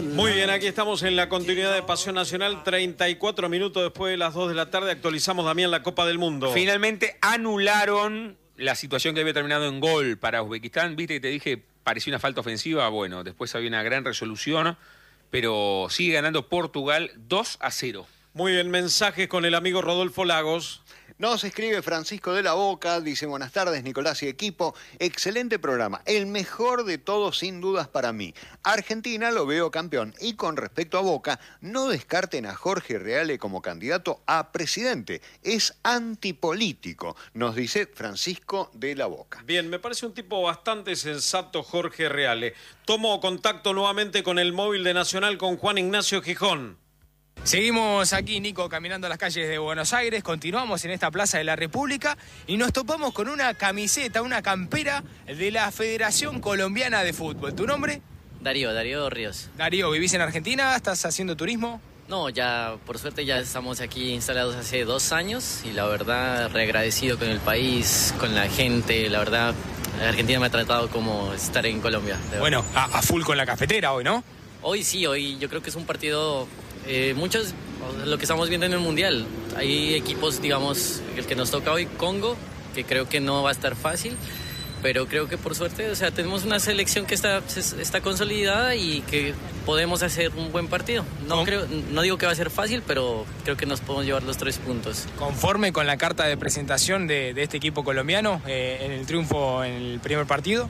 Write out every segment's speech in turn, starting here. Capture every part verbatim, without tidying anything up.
Muy bien, aquí estamos en la continuidad de Pasión Nacional, treinta y cuatro minutos después de las dos de la tarde, actualizamos también la Copa del Mundo. Finalmente anularon la situación que había terminado en gol para Uzbekistán. Viste que te dije, parecía una falta ofensiva. Bueno, después había una gran resolución, pero sigue ganando Portugal dos a cero. Muy bien, mensajes con el amigo Rodolfo Lagos. Nos escribe Francisco de la Boca, dice: buenas tardes Nicolás y equipo, excelente programa, el mejor de todos sin dudas para mí. Argentina lo veo campeón y con respecto a Boca, no descarten a Jorge Reale como candidato a presidente, es antipolítico, nos dice Francisco de la Boca. Bien, me parece un tipo bastante sensato Jorge Reale. Tomo contacto nuevamente con el móvil de Nacional con Juan Ignacio Gijón. Seguimos aquí, Nico, caminando las calles de Buenos Aires, continuamos en esta Plaza de la República y nos topamos con una camiseta, una campera de la Federación Colombiana de Fútbol. ¿Tu nombre? Darío, Darío Ríos. Darío, ¿vivís en Argentina? ¿Estás haciendo turismo? No, ya, por suerte ya estamos aquí instalados hace dos años y la verdad, reagradecido con el país, con la gente, la verdad, Argentina me ha tratado como estar en Colombia. Bueno, a, a full con la cafetera hoy, ¿no? Hoy sí, hoy yo creo que es un partido... Eh, muchos, lo que estamos viendo en el Mundial, hay equipos, digamos, el que nos toca hoy, Congo, que creo que no va a estar fácil, pero creo que por suerte, o sea, tenemos una selección que está, está consolidada y que podemos hacer un buen partido. No, creo, no digo que va a ser fácil, pero creo que nos podemos llevar los tres puntos. ¿Conforme con la carta de presentación de, de este equipo colombiano eh, en el triunfo en el primer partido?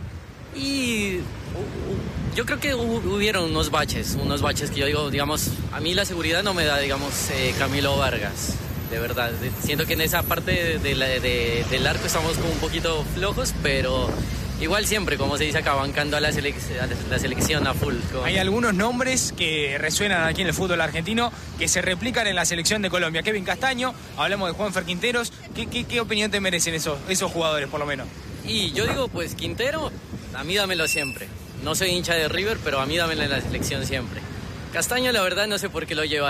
Y... Uh, yo creo que hubieron unos baches, unos baches que yo digo, digamos, a mí la seguridad no me da, digamos, eh, Camilo Vargas, de verdad. Siento que en esa parte de la, de, del arco estamos como un poquito flojos, pero igual siempre, como se dice acá, bancando a la, selec a la selección a full. Como... Hay algunos nombres que resuenan aquí en el fútbol argentino que se replican en la selección de Colombia. Kevin Castaño, hablamos de Juanfer Quinteros. ¿Qué, qué, qué opinión te merecen esos, esos jugadores, por lo menos? Y yo digo, pues Quintero, a mí dámelo siempre. No soy hincha de River, pero a mí dámelo en la selección siempre. Castaño, la verdad, no sé por qué lo lleva.